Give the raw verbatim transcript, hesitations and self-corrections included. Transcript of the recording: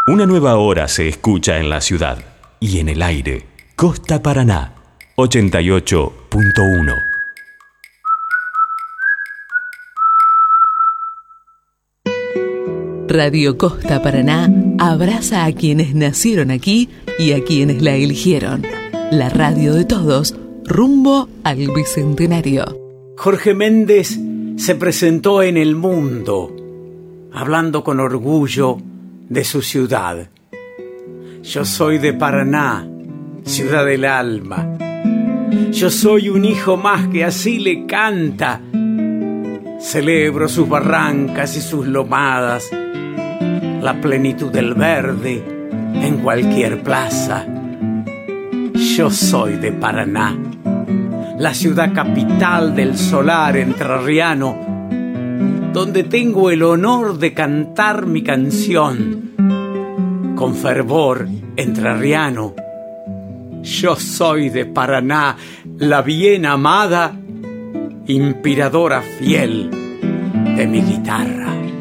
Una nueva hora se escucha en la ciudad y en el aire. Costa Paraná, ochenta y ocho punto uno. Radio Costa Paraná abraza a quienes nacieron aquí y a quienes la eligieron. La radio de todos, rumbo al Bicentenario. Jorge Méndez se presentó en El Mundo, hablando con orgullo de su ciudad. Yo soy de Paraná, ciudad del alma. Yo soy un hijo más que así le canta. Celebro sus barrancas y sus lomadas, la plenitud del verde en cualquier plaza. Yo soy de Paraná, la ciudad capital del solar entrerriano, donde tengo el honor de cantar mi canción con fervor entrerriano. Yo soy de Paraná, la bien amada, inspiradora fiel de mi guitarra.